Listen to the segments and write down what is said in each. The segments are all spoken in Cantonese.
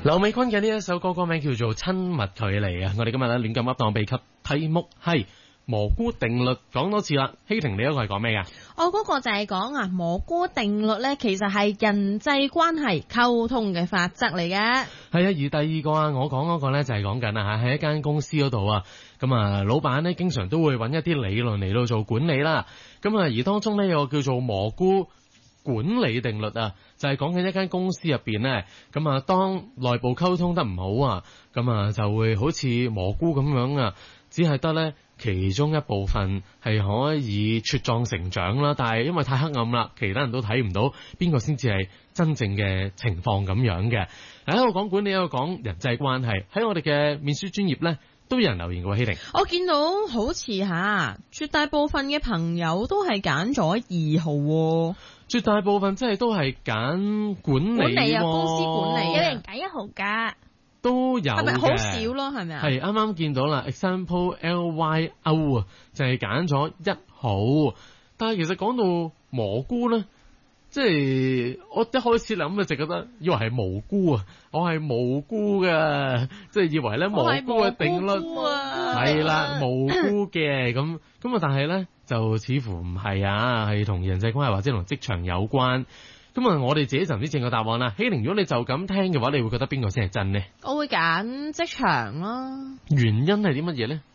劉美君嘅呢一首歌歌名叫做《親密距離》啊！我哋今日咧亂咁噏當秘笈，題目係蘑菇定律，講多次啦。希婷，你嗰個係講咩噶？ 我嗰個就係講啊，蘑菇定律咧，其實係人際關係溝通嘅法則嚟嘅。係啊， 而第二個啊，我講嗰個咧就係講緊啊喺一間公司嗰度啊，咁啊老闆咧經常都會揾一啲理論嚟到做管理啦。咁啊而當中咧有個叫做蘑菇管理定律啊，就係講緊一間公司入邊呢，咁啊當內部溝通得唔好啊，咁啊就會好似蘑菇咁樣啊，只係得呢其中一部分係可以茁壯成長啦，但係因為太黑暗啦，其他人都睇唔到邊個先至係真正嘅情況咁樣嘅。喺度講管理，喺度講人際關係，喺我哋嘅面書專頁呢，都有人留言過。希婷， 我見到好似絕大部分嘅朋友都係揀咗2號喎。 絕大部分即係都係揀管理啊，公司管理， 有人揀1號㗎， 都有嘅， 係咪好少咯？係咪啊？ 係啱啱見到啦 ，example LYO 啊，就係揀咗1號。但係其實講到蘑菇咧，即係我一開始諗就覺得以為係無辜啊，我係無辜嘅，即係以為咧蘑菇嘅定律係啦，無辜嘅咁啊，但係咧就似乎唔係啊，係同人際關係或者同職場有關。咁啊，我哋自己就唔知正確答案啦。希玲，如果你就咁聽嘅話，你會覺得邊個先係真呢？ 我會揀職場咯。 原因係啲乜嘢呢？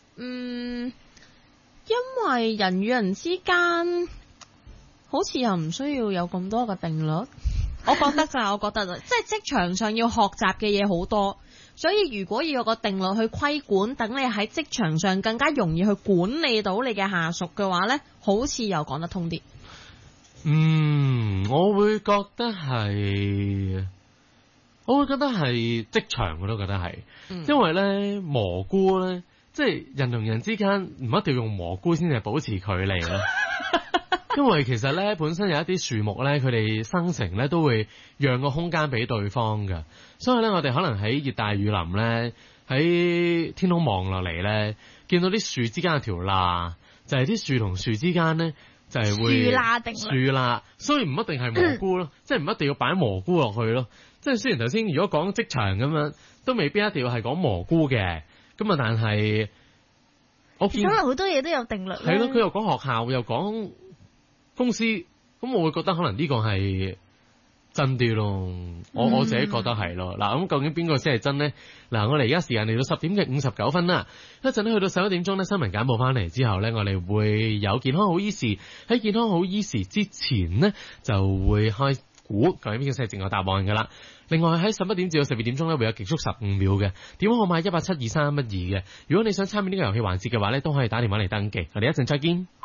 因為人與人之間好似又唔需要有咁多個定律。我覺得即係職場上要學習嘅嘢好多，所以如果要有個定律去規管，等你喺職場上更加容易去管理到你嘅下屬嘅話呢，好似又講得通啲。 我會覺得係職場，我都覺得係，因為咧蘑菇咧，即係人同人之間唔一定要用蘑菇先至保持距離咯。因為其實咧本身有一啲樹木咧，佢哋生成咧都會讓個空間俾對方噶，所以咧我哋可能喺熱帶雨林咧，喺天空望落嚟咧，見到啲樹之間有條罅，就係啲樹同樹之間咧。就係會樹罅，所以唔一定係蘑菇咯，即係唔一定要擺蘑菇落去咯。即係雖然頭先如果講職場咁樣，都未必一定要係講蘑菇嘅。咁啊，但係我見可能好多嘢都有定律。 係咯，佢又講學校，又講公司，咁我會覺得可能呢個係真啲咯。我自己覺得係咯。嗱，咁究竟邊個先係真呢？嗱，我哋而家時間嚟到10:59啦。一陣咧去到11點鐘咧，新聞簡報翻嚟之後咧，我哋會有健康好醫時。喺健康好醫時之前呢，就會開估究竟邊個先係正確答案噶啦。另外喺11點至到12點鐘咧，會有極速15秒嘅電話號碼1872312嘅。如果你想參與呢個遊戲環節嘅話咧，都可以打電話嚟登記。我哋一陣再見。